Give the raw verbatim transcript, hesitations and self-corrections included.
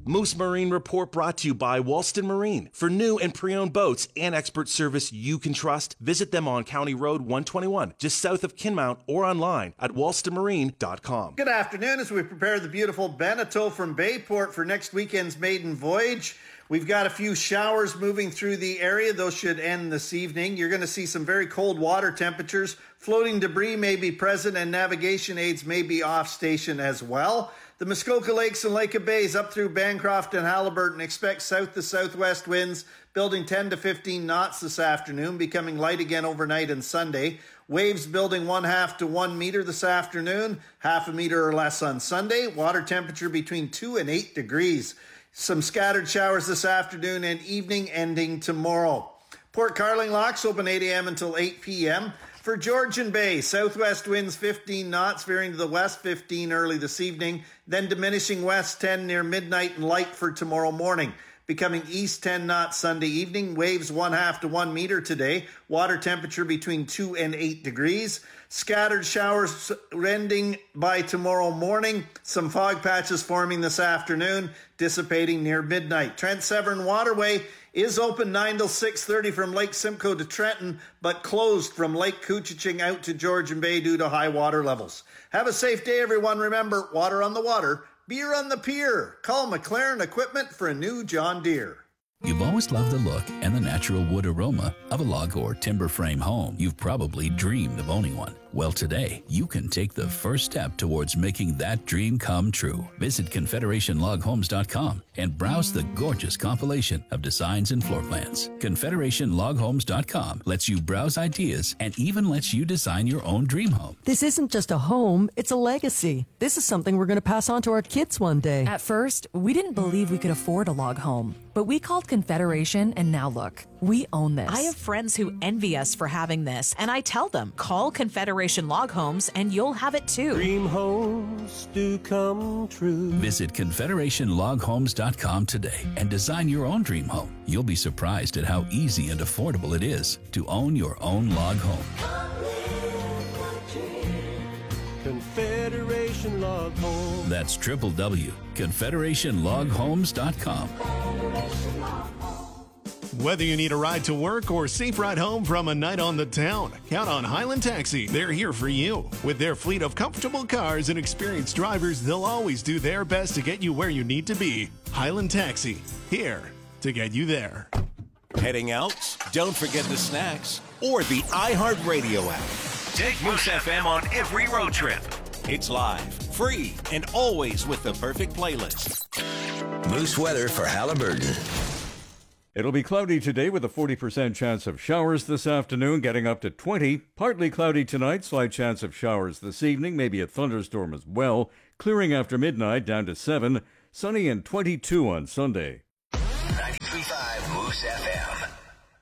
Moose Marine Report brought to you by Walston Marine. For new and pre-owned boats and expert service you can trust, visit them on County Road one twenty-one, just south of Kinmount, or online at walston marine dot com. Good afternoon as we prepare the beautiful Beneteau from Bayport for next weekend's maiden voyage. We've got a few showers moving through the area. Those should end this evening. You're going to see some very cold water temperatures. Floating debris may be present and navigation aids may be off station as well. The Muskoka Lakes and Lake of Bays up through Bancroft and Haliburton expect south to southwest winds building ten to fifteen knots this afternoon, becoming light again overnight and Sunday. Waves building one half to one meter this afternoon, half a meter or less on Sunday. Water temperature between two and eight degrees. Some scattered showers this afternoon and evening, ending tomorrow. Port Carling locks open eight a.m. until eight p.m. For Georgian Bay, southwest winds fifteen knots, veering to the west fifteen early this evening, then diminishing west ten near midnight and light for tomorrow morning. Becoming east ten knots Sunday evening, waves one half to one meter today, water temperature between two and eight degrees. Scattered showers ending by tomorrow morning, some fog patches forming this afternoon, dissipating near midnight. Trent Severn Waterway is open nine till six thirty from Lake Simcoe to Trenton, but closed from Lake Couchiching out to Georgian Bay due to high water levels. Have a safe day, everyone. Remember, water on the water, beer on the pier. Call McLaren Equipment for a new John Deere. You've always loved the look and the natural wood aroma of a log or timber frame home. You've probably dreamed of owning one. Well, today, you can take the first step towards making that dream come true. Visit confederation log homes dot com and browse the gorgeous compilation of designs and floor plans. confederation log homes dot com lets you browse ideas and even lets you design your own dream home. This isn't just a home, it's a legacy. This is something we're going to pass on to our kids one day. At first, we didn't believe we could afford a log home, but we called Confederation, and now look, we own this. I have friends who envy us for having this, and I tell them, call Confederation Log Homes and you'll have it too. Dream homes do come true. Visit confederation log homes dot com today and design your own dream home. You'll be surprised at how easy and affordable it is to own your own log home. Confederation Log Homes. That's w w w dot confederation log homes dot com. Whether you need a ride to work or safe ride home from a night on the town, count on Highland Taxi. They're here for you. With their fleet of comfortable cars and experienced drivers, they'll always do their best to get you where you need to be. Highland Taxi, here to get you there. Heading out? Don't forget the snacks or the iHeartRadio app. Take Moose F M on every road trip. It's live, free, and always with the perfect playlist. Moose weather for Haliburton. It'll be cloudy today with a forty percent chance of showers this afternoon, getting up to twenty. Partly cloudy tonight, slight chance of showers this evening, maybe a thunderstorm as well. Clearing after midnight, down to seven. Sunny and twenty-two on Sunday.